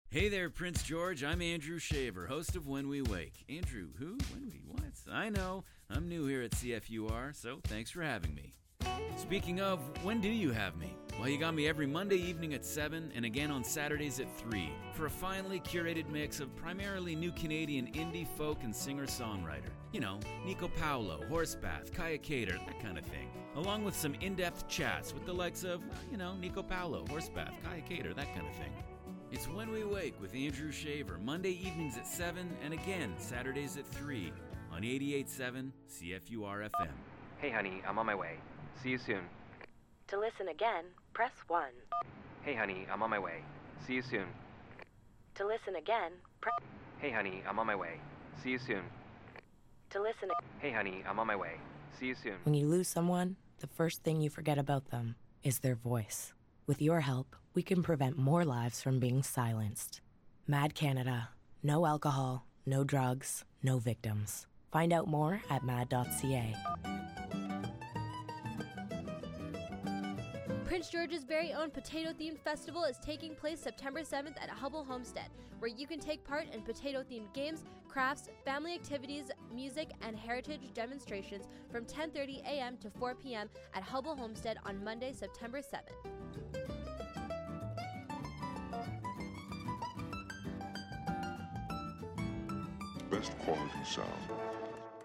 Hey there, Prince George. I'm Andrew Shaver, host of When We Wake. Andrew, who? When we what? I know. I'm new here at CFUR, so thanks for having me. Speaking of, when do you have me? Well, you got me every Monday evening at 7 and again on Saturdays at 3 for a finely curated mix of primarily new Canadian indie, folk, and singer-songwriter. You know, Nico Paulo, Horsebath, Kaya Cater, that kind of thing. Along with some in-depth chats with the likes of, Nico Paulo, Horsebath, Kaya Cater, that kind of thing. It's When We Wake with Andrew Shaver, Monday evenings at 7 and again Saturdays at 3 on 88.7 CFUR FM. Hey honey, I'm on my way. See you soon. To listen again, press 1. Hey honey, I'm on my way. See you soon. To listen again, press... Hey honey, I'm on my way. See you soon. To listen... Hey honey, I'm on my way. See you soon. When you lose someone, the first thing you forget about them is their voice. With your help, we can prevent more lives from being silenced. Mad Canada. No alcohol, no drugs, no victims. Find out more at mad.ca. Prince George's very own potato-themed festival is taking place September 7th at Hubble Homestead, where you can take part in potato-themed games, crafts, family activities, music, and heritage demonstrations from 10:30 a.m. to 4 p.m. at Hubble Homestead on Monday, September 7th. Best quality sound.